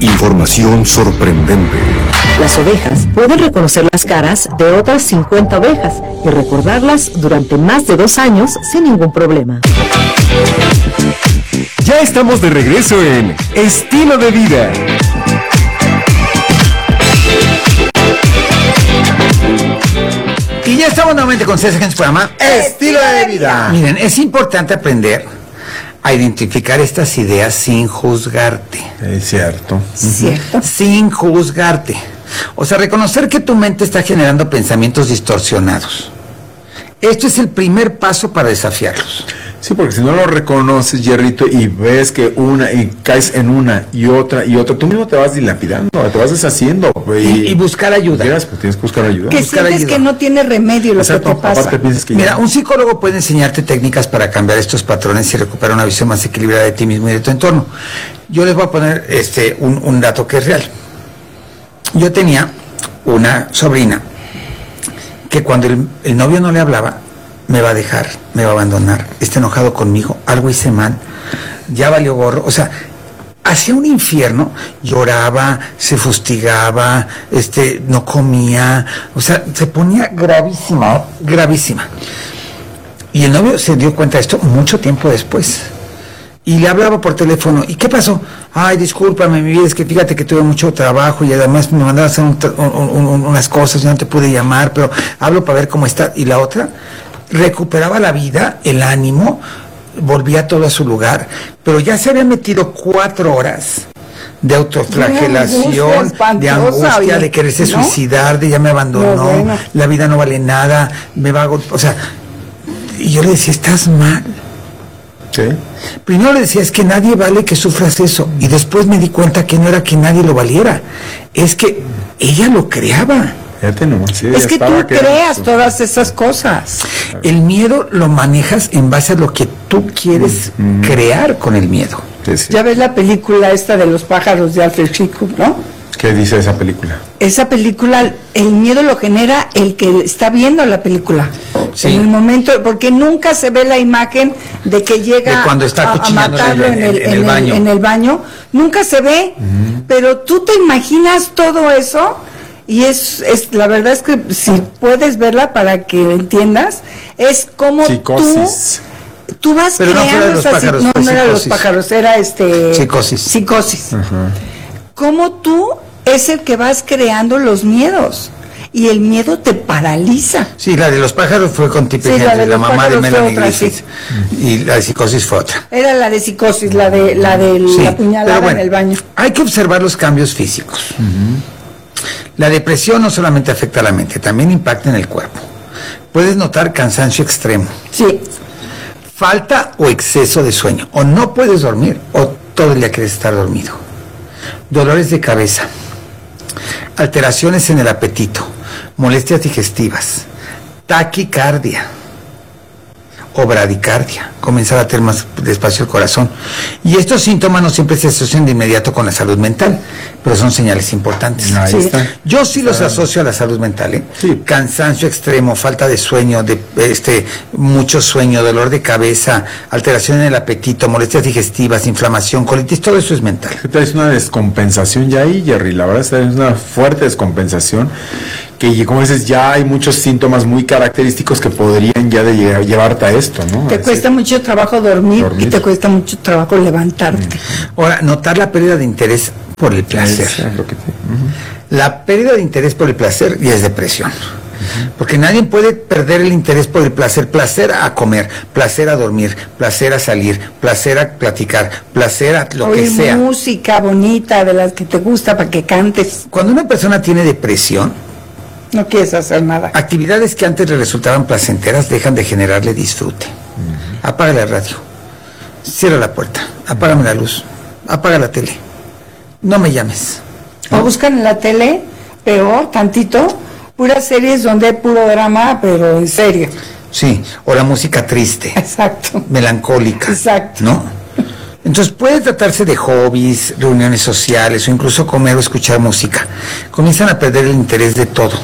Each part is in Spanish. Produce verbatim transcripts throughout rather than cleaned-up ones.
Información sorprendente. Las ovejas pueden reconocer las caras de otras cincuenta ovejas y recordarlas durante más de dos años sin ningún problema. Ya estamos de regreso en Estilo de Vida. Y ya estamos nuevamente con César en su programa Estilo de Vida. Miren, es importante aprender a identificar estas ideas sin juzgarte. Es cierto. ¿Cierto? Sin juzgarte. O sea, reconocer que tu mente está generando pensamientos distorsionados. Esto es el primer paso para desafiarlos. Sí, porque si no lo reconoces, Jerrito, y ves que una, y caes en una y otra y otra, tú mismo te vas dilapidando, te vas deshaciendo. Y, y buscar ayuda. Quieras, pues tienes que buscar ayuda. Que buscar sientes ayuda. que no tiene remedio lo Exacto, que te pasa. aparte piensas que Mira, ya- un psicólogo puede enseñarte técnicas para cambiar estos patrones y recuperar una visión más equilibrada de ti mismo y de tu entorno. Yo les voy a poner este un, un dato que es real. Yo tenía una sobrina que cuando el, el novio no le hablaba, me va a dejar, me va a abandonar, está enojado conmigo, algo hice mal, ya valió gorro, o sea, hacía un infierno, lloraba, se fustigaba, este, no comía, o sea, se ponía gravísima, gravísima. Y el novio se dio cuenta de esto mucho tiempo después. Y le hablaba por teléfono. ¿Y qué pasó? Ay, discúlpame, mi vida, es que fíjate que tuve mucho trabajo y además me mandaron a hacer un, un, un, unas cosas, yo no te pude llamar, pero hablo para ver cómo está. Y la otra recuperaba la vida, el ánimo, volvía todo a su lugar, pero ya se había metido cuatro horas de autoflagelación, de angustia, oye, de quererse ¿no? suicidar, de ya me abandonó, No, bueno. la vida no vale nada, me va a... go- O sea, y yo le decía, estás mal. ¿Sí? Primero le decía, es que nadie vale que sufras eso. Y después me di cuenta que no era que nadie lo valiera. Es que ella lo creaba. Fíjate nomás, sí, Es ya que tú estaba creas quedando. todas esas cosas. El miedo lo manejas en base a lo que tú quieres crear con el miedo. Sí, sí. Ya ves la película esta de los pájaros de Alfred Hitchcock, ¿no? ¿Qué dice esa película? Esa película, el miedo lo genera el que está viendo la película. Sí. En el momento, porque nunca se ve la imagen de que llega De cuando está a, a acuchillándole matarlo en el, en el baño. En el baño. Nunca se ve, pero tú te imaginas todo eso y es, es la verdad es que si puedes verla para que entiendas, es como Psicosis. tú, tú vas Pero no creando fuera de los esa- pájaros, no, fue no era de los psicosis. pájaros, era este Psicosis. psicosis. Cómo tú es el que vas creando los miedos y el miedo te paraliza. Sí, la de los pájaros fue con Tippi Sí, la Hedren, de la, los mamá de pájaros fue Melanie otra, Griffith. Y la de psicosis fue otra. Era la de psicosis, la de la de Sí, la puñalada pero bueno, en el baño. hay que observar los cambios físicos. La depresión no solamente afecta a la mente, también impacta en el cuerpo. Puedes notar cansancio extremo, Sí, falta o exceso de sueño, o no puedes dormir, o todo el día quieres estar dormido. Dolores de cabeza, alteraciones en el apetito, molestias digestivas, taquicardia o bradicardia, comenzar a tener más despacio el corazón. Y estos síntomas no siempre se asocian de inmediato con la salud mental, pero son señales importantes. Ahí Sí. está. Yo sí los asocio a la salud mental, ¿eh? Sí. Cansancio extremo, falta de sueño, de este mucho sueño, dolor de cabeza, alteración en el apetito, molestias digestivas, inflamación, colitis, todo eso es mental. Que traes una descompensación ya ahí, Jerry, la verdad es que es una fuerte descompensación que, como dices, ya hay muchos síntomas muy característicos que podrían ya de lle- llevarte a esto, ¿no? te A cuesta decir, mucho trabajo dormir, Dormir. y te cuesta mucho trabajo levantarte. Ahora, notar la pérdida de interés por el placer. es lo que te- ujú. La pérdida de interés por el placer ya es depresión. Porque nadie puede perder el interés por el placer. Placer a comer, placer a dormir, placer a salir, placer a platicar, placer a lo que Oír sea. música bonita de las que te gusta para que cantes. Cuando una persona tiene depresión, No quieres hacer nada. actividades que antes le resultaban placenteras dejan de generarle disfrute. Apaga la radio, cierra la puerta, apágame la luz, apaga la tele, no me llames. O buscan en la tele, peor, tantito, puras series donde hay puro drama, pero en serio. Sí, o la música triste, Exacto. melancólica. Exacto. ¿No? Entonces puede tratarse de hobbies, reuniones sociales o incluso comer o escuchar música. Comienzan a perder el interés de todo.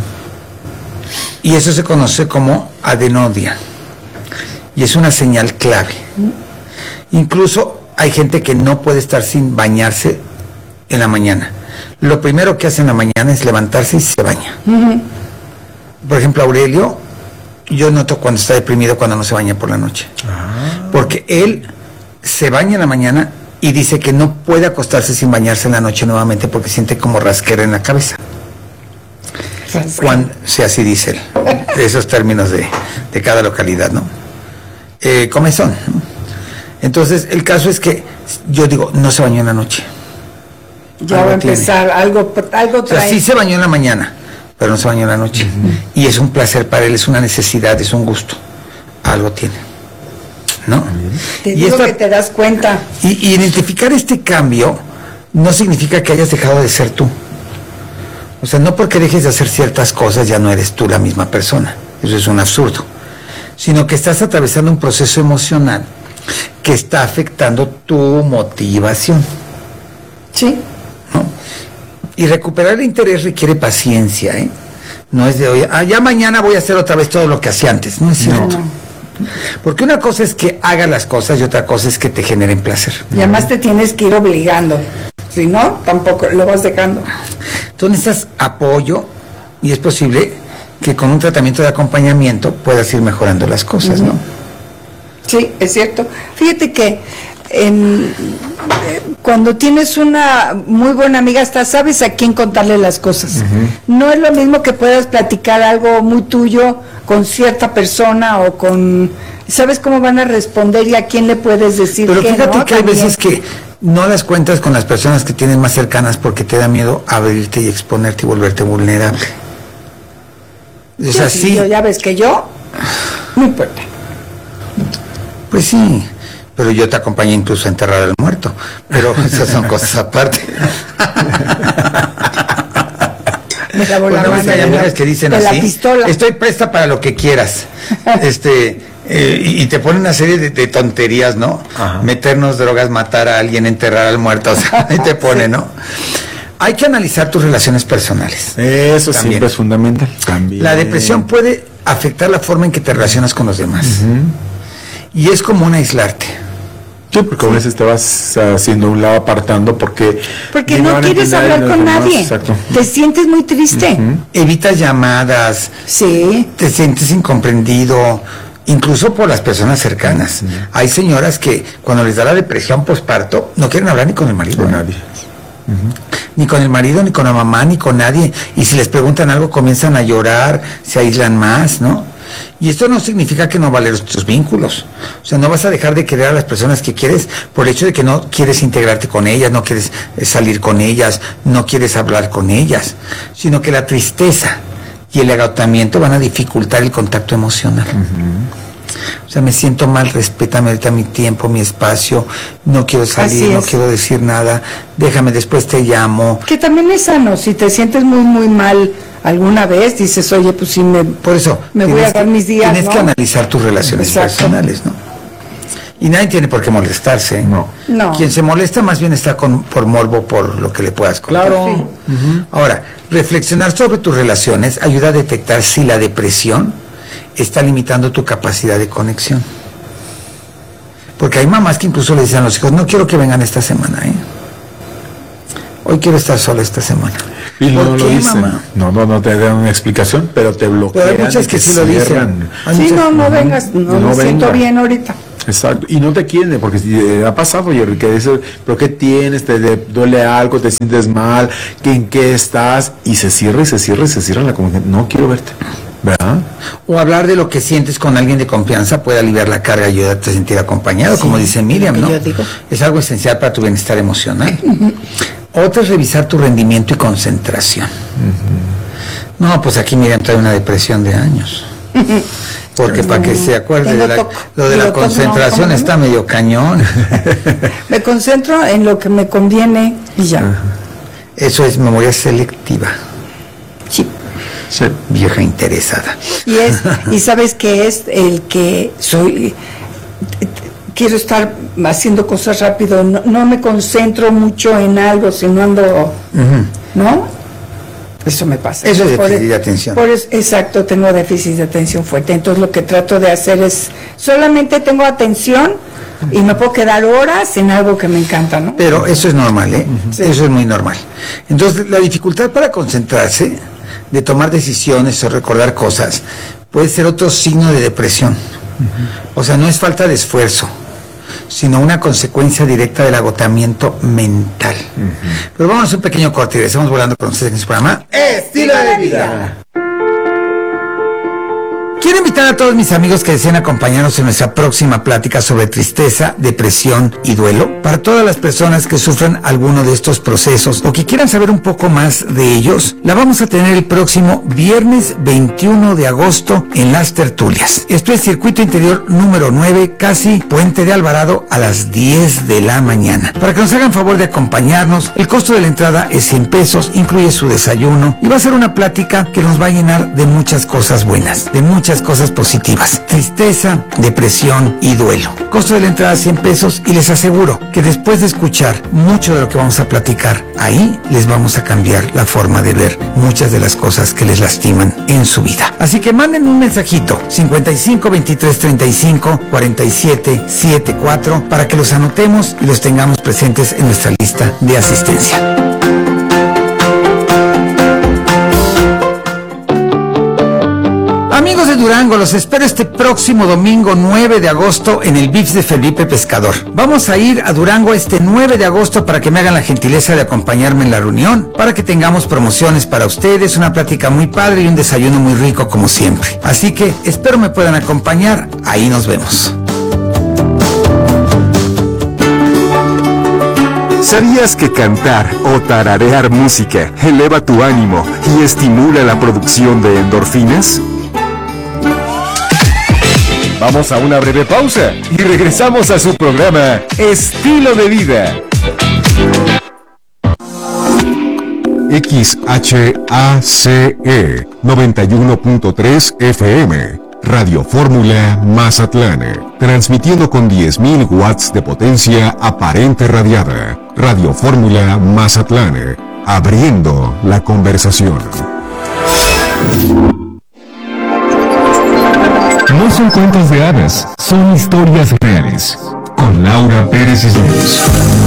Y eso se conoce como adenodia. Y es una señal clave. Incluso hay gente que no puede estar sin bañarse en la mañana, lo primero que hace en la mañana es levantarse y se baña. Uh-huh. Por ejemplo, Aurelio, yo noto cuando está deprimido cuando no se baña por la noche. Ah. Porque él se baña en la mañana y dice que no puede acostarse sin bañarse en la noche nuevamente porque siente como rasquera en la cabeza. Cuando, sí, así dice él, esos términos de, de cada localidad, ¿no? Eh, comezón, ¿no? Entonces, el caso es que yo digo, no se bañó en la noche. Ya algo va a empezar, tiene. algo, algo trae. O sea, sí se bañó en la mañana, pero no se bañó en la noche. Uh-huh. Y es un placer para él, es una necesidad, es un gusto. Algo tiene, ¿no? Te y digo esta, que te das cuenta. Y, y identificar este cambio no significa que hayas dejado de ser tú. O sea, no porque dejes de hacer ciertas cosas ya no eres tú la misma persona. Eso es un absurdo. Sino que estás atravesando un proceso emocional que está afectando tu motivación. Sí. ¿No? Y recuperar el interés requiere paciencia, ¿eh? No es de hoy, ah, ya mañana voy a hacer otra vez todo lo que hacía antes. No es cierto. No. Porque una cosa es que hagas las cosas y otra cosa es que te generen placer. Y además te tienes que ir obligando. Si no, tampoco lo vas dejando. Tú necesitas apoyo y es posible que con un tratamiento de acompañamiento puedas ir mejorando las cosas, uh-huh. ¿no? Sí, es cierto. Fíjate que en, eh, cuando tienes una muy buena amiga, hasta sabes a quién contarle las cosas. Uh-huh. No es lo mismo que puedas platicar algo muy tuyo con cierta persona o con... ¿Sabes cómo van a responder y a quién le puedes decir? Pero que fíjate no, que hay también. veces que no las cuentas con las personas que tienes más cercanas porque te da miedo abrirte y exponerte y volverte vulnerable. O sea, sí, sí. Yo, ya ves que yo, no importa. Pues sí, pero yo te acompañé incluso a enterrar al muerto. Pero esas son cosas aparte. Me lavó la bueno, mano hay de amigas la, que dicen de así, la pistola. Estoy presta para lo que quieras. este eh, y, y te ponen una serie de, de tonterías, ¿no? Ajá. Meternos drogas, matar a alguien, enterrar al muerto, o sea, ahí te pone, sí. ¿no? Hay que analizar tus relaciones personales. Eso también. Siempre es fundamental. También. La depresión puede afectar la forma en que te relacionas con los demás. Uh-huh. Y es común aislarte. Sí, porque sí. a veces te vas haciendo un lado apartando porque... Porque no quieres hablar con nadie. Exacto. Te sientes muy triste. Uh-huh. Evitas llamadas. Sí. Te sientes incomprendido, incluso por las personas cercanas. Uh-huh. Hay señoras que cuando les da la depresión posparto no quieren hablar ni con el marido. Con nadie. Uh-huh. Ni con el marido, ni con la mamá, ni con nadie. Y si les preguntan algo comienzan a llorar, se aíslan más, ¿no? Y esto no significa que no valen tus vínculos. O sea, no vas a dejar de querer a las personas que quieres por el hecho de que no quieres integrarte con ellas, no quieres salir con ellas, no quieres hablar con ellas, sino que la tristeza y el agotamiento van a dificultar el contacto emocional. Uh-huh. O sea, me siento mal, respétame ahorita mi tiempo, mi espacio, no quiero salir, no quiero decir nada, déjame, después te llamo. Que también es sano, si te sientes muy, muy mal alguna vez, dices, oye, pues si me... Por eso, me voy a dar que, mis días, Tienes ¿no? que analizar tus relaciones Exacto. personales, ¿no? Y nadie tiene por qué molestarse. No. no. Quien se molesta más bien está con, por morbo, por lo que le puedas contar. Claro. Sí. Uh-huh. Ahora, reflexionar sobre tus relaciones ayuda a detectar si la depresión está limitando tu capacidad de conexión. Porque hay mamás que incluso le dicen a los hijos, no quiero que vengan esta semana, ¿eh? Hoy quiero estar sola esta semana. Y no ¿Por lo qué, dicen. mamá? No, no, no te dan una explicación, pero te bloquean. Pero hay muchas que sí lo dicen. Sí, muchas... no, no vengas, no, no me siento bien ahorita. Exacto, y no te quieren, porque eh, ha pasado, Jerry, que dices, pero ¿qué tienes? ¿Te de, duele algo? ¿Te sientes mal? ¿Qué, ¿En qué estás? Y se cierra y se cierra y se cierra la comunicación. No quiero verte, ¿verdad? O hablar de lo que sientes con alguien de confianza puede aliviar la carga y ayudarte a sentir acompañado, sí, como dice Miriam, ¿no? Es algo esencial para tu bienestar emocional. Uh-huh. Otra es revisar tu rendimiento y concentración. Uh-huh. No, pues aquí Miriam trae una depresión de años. Uh-huh. Porque para que se acuerde de la, lo de la concentración no, está medio cañón. Me concentro en lo que me conviene y ya. Uh-huh. Eso es memoria selectiva. Sí. Sí. Vieja interesada. Y es, y sabes que es el que soy, quiero estar haciendo cosas rápido, no, no me concentro mucho en algo, sino ando, uh-huh. ¿no? Eso me pasa. Eso es por déficit el, de atención. Por es, exacto, tengo déficit de atención fuerte. Entonces lo que trato de hacer es, solamente tengo atención y me puedo quedar horas en algo que me encanta, ¿no? Pero eso es normal, ¿eh? Uh-huh. Eso es muy normal. Entonces, la dificultad para concentrarse, de tomar decisiones o recordar cosas, puede ser otro signo de depresión. Uh-huh. O sea, no es falta de esfuerzo, sino una consecuencia directa del agotamiento mental. Uh-huh. Pero vamos a un pequeño corte y regresamos volando con ustedes en su programa Estilo de Vida. Quiero invitar a todos mis amigos que deseen acompañarnos en nuestra próxima plática sobre tristeza, depresión y duelo. Para todas las personas que sufran alguno de estos procesos o que quieran saber un poco más de ellos, la vamos a tener el próximo viernes veintiuno de agosto en Las Tertulias. Esto es Circuito Interior número nueve, casi Puente de Alvarado, a las diez de la mañana. Para que nos hagan favor de acompañarnos, el costo de la entrada es cien pesos, incluye su desayuno y va a ser una plática que nos va a llenar de muchas cosas buenas, de muchas cosas positivas: tristeza, depresión y duelo. Costo de la entrada cien pesos, y les aseguro que después de escuchar mucho de lo que vamos a platicar ahí, les vamos a cambiar la forma de ver muchas de las cosas que les lastiman en su vida. Así que manden un mensajito cincuenta y cinco, veintitrés, treinta y cinco, cuarenta y siete, setenta y cuatro para que los anotemos y los tengamos presentes en nuestra lista de asistencia. Amigos de Durango, los espero este próximo domingo nueve de agosto en el V I P S de Felipe Pescador. Vamos a ir a Durango este nueve de agosto para que me hagan la gentileza de acompañarme en la reunión, para que tengamos promociones para ustedes, una plática muy padre y un desayuno muy rico como siempre. Así que espero me puedan acompañar, ahí nos vemos. ¿Sabías que cantar o tararear música eleva tu ánimo y estimula la producción de endorfinas? Vamos a una breve pausa y regresamos a su programa Estilo de Vida. X H A C E noventa y uno punto tres F M, Radio Fórmula Mazatlán, transmitiendo con diez mil watts de potencia aparente radiada. Radio Fórmula Mazatlán, abriendo la conversación. No son cuentos de hadas, son historias reales. Con Laura Pérez Cisneros.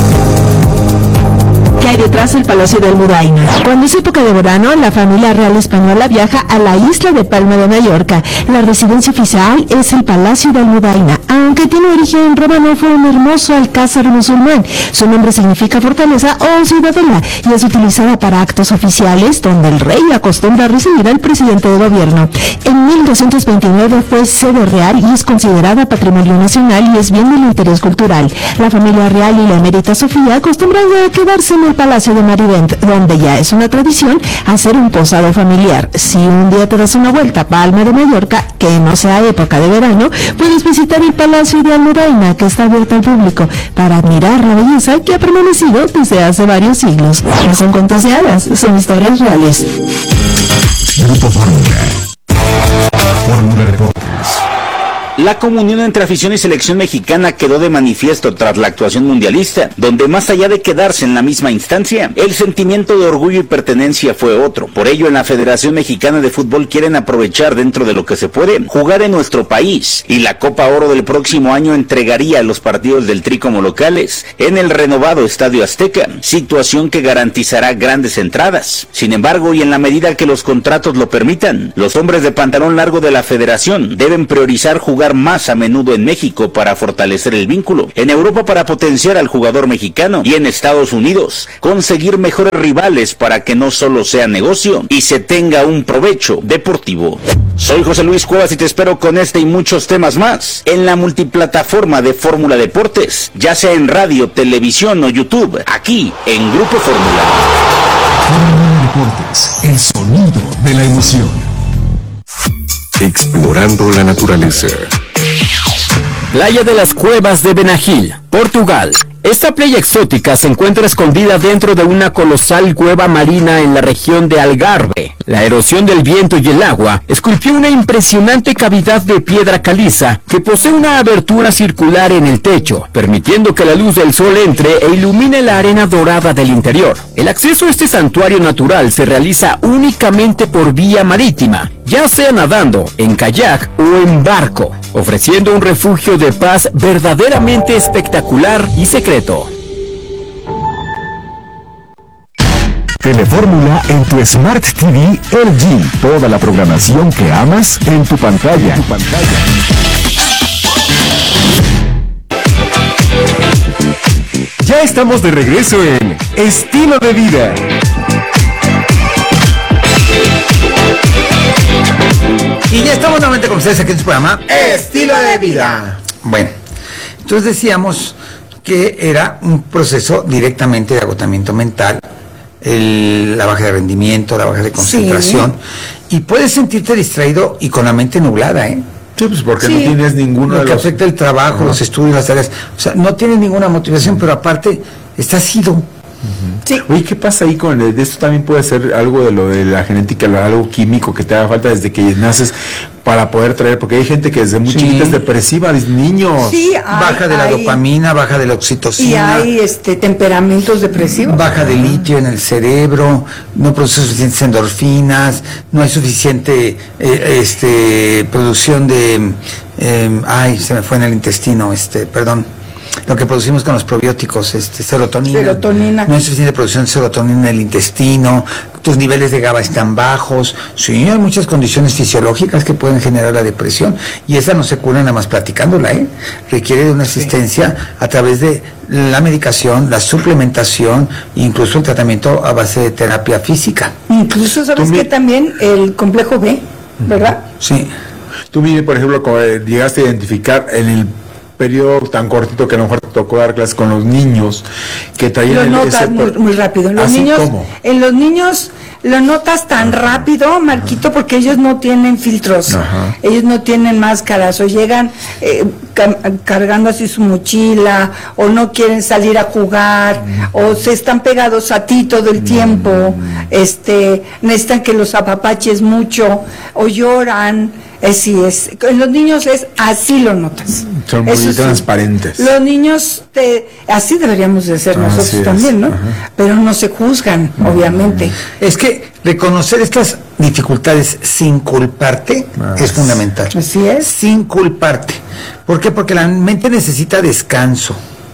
¿Qué hay detrás del Palacio de Almudaina? Cuando es época de verano, la familia real española viaja a la isla de Palma de Mallorca. La residencia oficial es el Palacio de Almudaina. Aunque tiene origen romano, fue un hermoso alcázar musulmán. Su nombre significa fortaleza o ciudadela y es utilizada para actos oficiales donde el rey acostumbra a recibir al presidente de gobierno. En mil doscientos veintinueve fue sede real y es considerada patrimonio nacional y es bien del interés cultural. La familia real y la emérita Sofía acostumbran a quedarse en el Palacio de Marivent, donde ya es una tradición hacer un posado familiar. Si un día te das una vuelta a Palma de Mallorca, que no sea época de verano, puedes visitar el Palacio de Almudaina, que está abierto al público, para admirar la belleza que ha permanecido desde hace varios siglos. No son cuentos de hadas, son historias reales. Grupo Fórmula. Fórmula Deportes. La comunión entre afición y selección mexicana quedó de manifiesto tras la actuación mundialista, donde más allá de quedarse en la misma instancia, el sentimiento de orgullo y pertenencia fue otro. Por ello, en la Federación Mexicana de Fútbol quieren aprovechar dentro de lo que se puede, jugar en nuestro país, y la Copa Oro del próximo año entregaría los partidos del Tri como locales en el renovado Estadio Azteca, situación que garantizará grandes entradas. Sin embargo, y en la medida que los contratos lo permitan, los hombres de pantalón largo de la Federación deben priorizar jugar más a menudo en México para fortalecer el vínculo, en Europa para potenciar al jugador mexicano y en Estados Unidos conseguir mejores rivales para que no solo sea negocio y se tenga un provecho deportivo. Soy José Luis Cuevas y te espero con este y muchos temas más en la multiplataforma de Fórmula Deportes, ya sea en radio, televisión o YouTube, aquí en Grupo Fórmula. Fórmula Deportes, el sonido de la emoción. Explorando la naturaleza. Playa de las Cuevas de Benagil, Portugal. Esta playa exótica se encuentra escondida dentro de una colosal cueva marina en la región de Algarve. La erosión del viento y el agua esculpió una impresionante cavidad de piedra caliza que posee una abertura circular en el techo, permitiendo que la luz del sol entre e ilumine la arena dorada del interior. El acceso a este santuario natural se realiza únicamente por vía marítima, ya sea nadando, en kayak o en barco, ofreciendo un refugio de paz verdaderamente espectacular y secreto. Telefórmula en tu Smart T V L G. Toda la programación que amas en tu pantalla. En tu pantalla. Ya estamos de regreso en Estilo de Vida. Y ya estamos nuevamente con ustedes aquí en su programa Estilo de Vida. Bueno, entonces decíamos que era un proceso directamente de agotamiento mental, el, la baja de rendimiento, la baja de concentración, sí. Y puedes sentirte distraído y con la mente nublada, ¿eh? Sí, pues porque sí. no tienes ninguno Lo de que los... afecta el trabajo, uh-huh. los estudios, las tareas. O sea, no tienes ninguna motivación, uh-huh. pero aparte estás ido. Uh-huh. Sí. Oye, ¿qué pasa ahí con el, de esto? También puede ser algo de lo de la genética, algo químico que te haga falta desde que naces para poder traer, porque hay gente que desde muy sí. chiquita es depresiva, niños. Sí, hay, baja de la hay, dopamina, baja de la oxitocina. Y hay este temperamentos depresivos. Baja de litio en el cerebro, no produce suficientes endorfinas, no hay suficiente eh, este producción de eh, ay, se me fue en el intestino, este, perdón. Lo que producimos con los probióticos, este, serotonina. Serotonina. No hay suficiente producción de serotonina en el intestino, tus niveles de GABA están bajos. Sí, hay muchas condiciones fisiológicas que pueden generar la depresión y esa no se cura nada más platicándola, ¿eh? Requiere de una asistencia sí. a través de la medicación, la suplementación, incluso el tratamiento a base de terapia física. Incluso, ¿sabes qué? También el complejo B, ¿verdad? Sí. Tú, mire, por ejemplo, como llegaste a identificar en el periodo tan cortito que a lo mejor te tocó dar clases con los niños que traían lo el, notas ese, muy, muy rápido. Los ¿así niños, cómo? En los niños lo notas tan rápido, Marquito, porque ellos no tienen filtros. Ajá. Ellos no tienen máscaras o llegan eh, ca- cargando así su mochila o no quieren salir a jugar mm. o se están pegados a ti todo el tiempo, mm. este necesitan que los apapaches mucho o lloran. Es, sí, es, en los niños es así, lo notas. Son muy Eso transparentes. Sí. Los niños, te, así deberíamos de ser nosotros así también, ¿no? Ajá. Pero no se juzgan, uh-huh. obviamente. Es que reconocer estas dificultades sin culparte ah, es fundamental. Así es. Sin culparte. ¿Por qué? Porque la mente necesita descanso,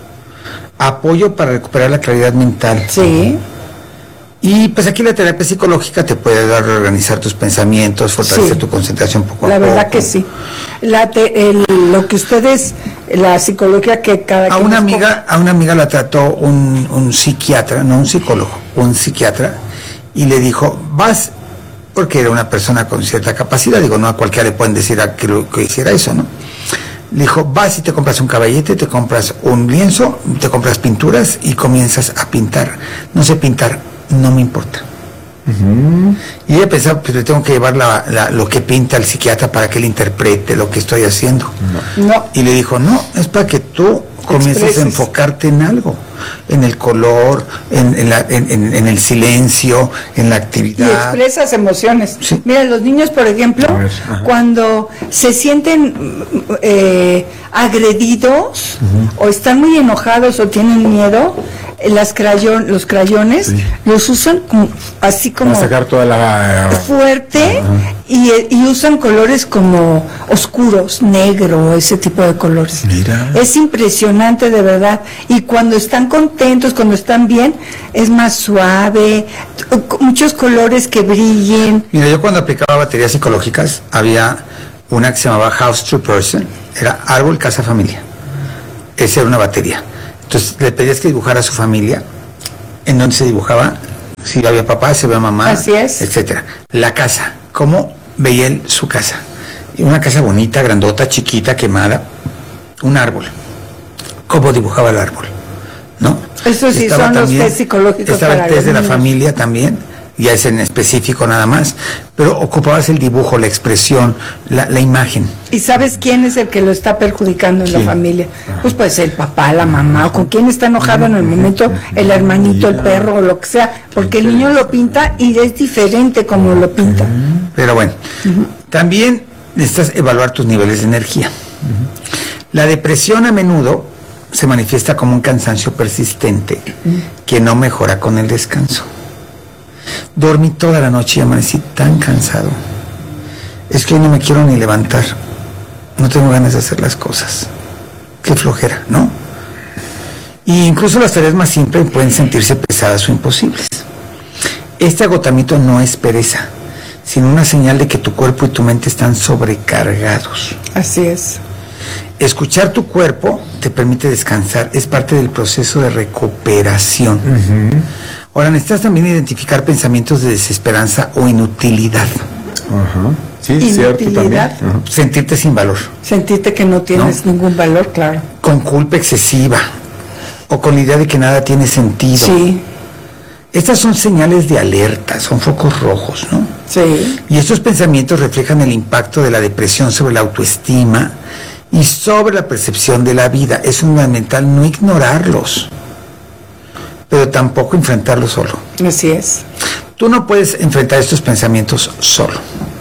apoyo para recuperar la claridad mental. Sí. Y pues aquí la terapia psicológica te puede dar a reorganizar tus pensamientos, fortalecer sí. tu concentración poco a la poco. La verdad que sí. La te, el, lo que ustedes, la psicología que cada a una amiga, a una amiga la trató un, un psiquiatra, no un psicólogo, un psiquiatra, y le dijo, vas, porque era una persona con cierta capacidad, digo, no a cualquiera le pueden decir a que, lo, que hiciera eso, ¿no? Le dijo, vas y te compras un caballete, te compras un lienzo, te compras pinturas y comienzas a pintar. No sé pintar. No me importa. Uh-huh. Y ella pensaba, pues le tengo que llevar la, la, lo que pinta el psiquiatra para que él interprete lo que estoy haciendo. No. No. Y le dijo, no, es para que tú comiences Expreses. a enfocarte en algo, en el color, en, en, la, en, en, en el silencio, en la actividad. Y expresas emociones. Sí. Mira, los niños, por ejemplo, ver, cuando se sienten eh, agredidos uh-huh. o están muy enojados o tienen miedo, las crayon, los crayones sí. los usan como, así como para sacar toda la fuerte uh-huh. y, y usan colores como oscuros, negro, ese tipo de colores. Mira. Es impresionante de verdad. Y cuando están contentos, cuando están bien, es más suave, muchos colores que brillen. Mira, yo cuando aplicaba baterías psicológicas había una que se llamaba House to Person, era árbol, casa, familia. Esa era una batería. Entonces le pedías que dibujara a su familia, en donde se dibujaba, si había papá, si había mamá, así es, etcétera. La casa, cómo veía él su casa. Una casa bonita, grandota, chiquita, quemada, un árbol. Cómo dibujaba el árbol, ¿no? Eso sí, estaba son también, los test psicológicos. Estaba para el test de niños. La familia también, ya es en específico nada más, pero ocupabas el dibujo, la expresión, la, la imagen. ¿Y sabes quién es el que lo está perjudicando en ¿Quién? la familia? Pues puede ser el papá, la mamá, o con quién está enojado en el momento, el hermanito, el perro, o lo que sea, porque el niño lo pinta y es diferente como lo pinta. Pero bueno, uh-huh. También necesitas evaluar tus niveles de energía. Uh-huh. La depresión a menudo se manifiesta como un cansancio persistente uh-huh. que no mejora con el descanso. Dormí toda la noche y amanecí tan cansado. Es que hoy no me quiero ni levantar. No tengo ganas de hacer las cosas. Qué flojera, ¿no? Y incluso las tareas más simples pueden sentirse pesadas o imposibles. Este agotamiento no es pereza, sino una señal de que tu cuerpo y tu mente están sobrecargados. Así es. Escuchar tu cuerpo te permite descansar, es parte del proceso de recuperación. Uh-huh. Ahora, necesitas también identificar pensamientos de desesperanza o inutilidad. Uh-huh. Sí, inutilidad. Cierto también. Uh-huh. Sentirte sin valor. Sentirte que no tienes ¿No? ningún valor, claro. Con culpa excesiva o con la idea de que nada tiene sentido. Sí. Estas son señales de alerta, son focos rojos, ¿no? Sí. Y estos pensamientos reflejan el impacto de la depresión sobre la autoestima y sobre la percepción de la vida. Es fundamental no ignorarlos, pero tampoco enfrentarlos solo. Así es. Tú no puedes enfrentar estos pensamientos solo.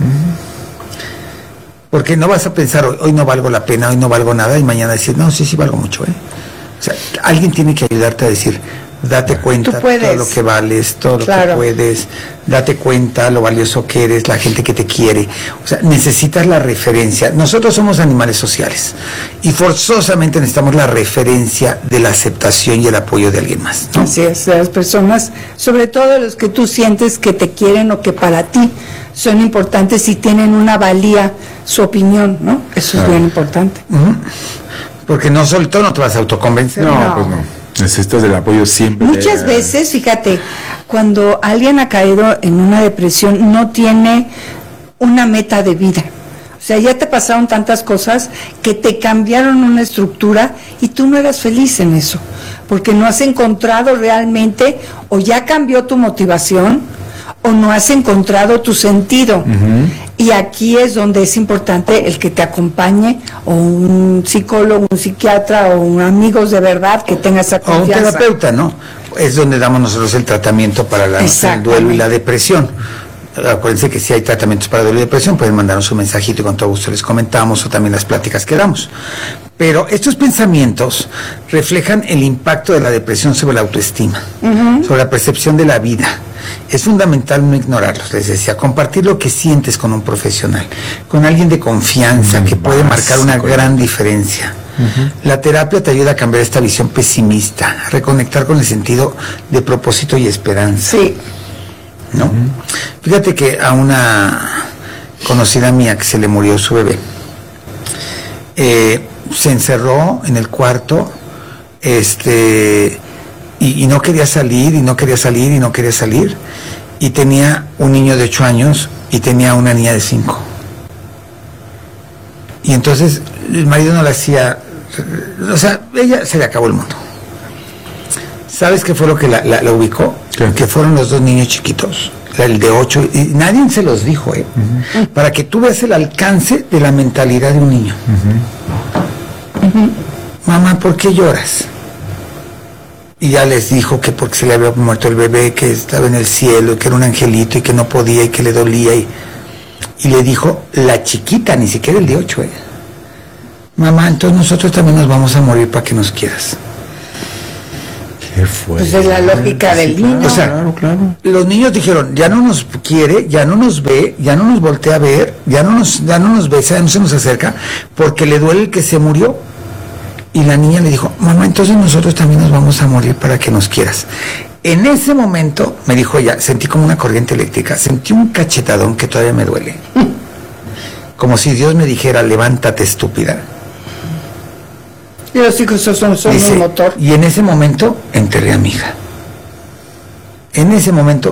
Porque no vas a pensar, hoy, hoy no valgo la pena, hoy no valgo nada, y mañana decir, no, sí, sí valgo mucho, ¿eh? O sea, alguien tiene que ayudarte a decir, date cuenta de todo lo que vales, todo claro. lo que puedes, date cuenta lo valioso que eres, la gente que te quiere. O sea, necesitas la referencia. Nosotros somos animales sociales y forzosamente necesitamos la referencia de la aceptación y el apoyo de alguien más, ¿no? Así es, las personas, sobre todo los que tú sientes que te quieren o que para ti son importantes y tienen una valía, su opinión, ¿no? Eso claro. es bien importante. Uh-huh. Porque no solito no te vas a autoconvencer. No, no. pues no. Necesitas el apoyo siempre. Muchas de... veces, fíjate, cuando alguien ha caído en una depresión, no tiene una meta de vida. O sea, ya te pasaron tantas cosas que te cambiaron una estructura y tú no eras feliz en eso, porque no has encontrado realmente, o ya cambió tu motivación, o no has encontrado tu sentido. Uh-huh. Y aquí es donde es importante el que te acompañe, o un psicólogo, un psiquiatra, o un amigos de verdad que tenga esa confianza. O un terapeuta, ¿no? Es donde damos nosotros el tratamiento para la, el duelo y la depresión. Acuérdense que si hay tratamientos para duelo y depresión, pueden mandarnos un mensajito y con todo gusto les comentamos, o también las pláticas que damos. Pero estos pensamientos reflejan el impacto de la depresión sobre la autoestima, uh-huh. sobre la percepción de la vida. Es fundamental no ignorarlos, les decía, compartir lo que sientes con un profesional, con alguien de confianza Muy que básico. puede marcar una gran diferencia. Uh-huh. La terapia te ayuda a cambiar esta visión pesimista, a reconectar con el sentido de propósito y esperanza. Sí. ¿No? Uh-huh. Fíjate que a una conocida mía que se le murió su bebé, eh, se encerró en el cuarto, este, y, y no quería salir, y no quería salir, y no quería salir, y tenía un niño de ocho años, y tenía una niña de cinco. Y entonces el marido no la hacía, o sea, ella se le acabó el mundo. ¿Sabes qué fue lo que la, la, la ubicó? ¿Qué? Que fueron los dos niños chiquitos, el de ocho, y nadie se los dijo, ¿eh? Uh-huh. Para que tú veas el alcance de la mentalidad de un niño. Uh-huh. Uh-huh. Mamá, ¿por qué lloras? Y ya les dijo que porque se le había muerto el bebé, que estaba en el cielo, que era un angelito y que no podía y que le dolía. Y, y le dijo la chiquita, ni siquiera el de ocho, ¿eh? Mamá, entonces nosotros también nos vamos a morir para que nos quieras. ¿Qué fue? Pues es la lógica del sí, niño. Claro, o sea, claro, claro. Los niños dijeron, ya no nos quiere, ya no nos ve, ya no nos voltea a ver, ya no nos, ya no nos besa, ya no se nos acerca, porque le duele el que se murió. Y la niña le dijo, mamá, entonces nosotros también nos vamos a morir para que nos quieras. En ese momento, me dijo ella, sentí como una corriente eléctrica, sentí un cachetadón que todavía me duele. Como si Dios me dijera, levántate, estúpida. Y los hijos son, son Dice, un motor. Y en ese momento enterré a mi hija. En ese momento